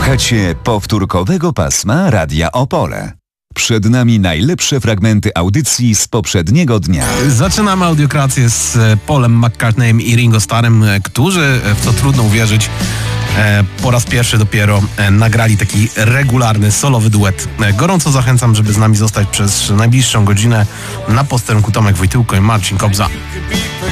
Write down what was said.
Słuchacie powtórkowego pasma Radia Opole. Przed nami najlepsze fragmenty audycji z poprzedniego dnia. Zaczynamy audiokrację z Paulem McCartneyem i Ringo Starrem, którzy, w co trudno uwierzyć, po raz pierwszy dopiero nagrali taki regularny, solowy duet. Gorąco zachęcam, żeby z nami zostać przez najbliższą godzinę. Na posterunku Tomek Wojtyłko i Marcin Kobza.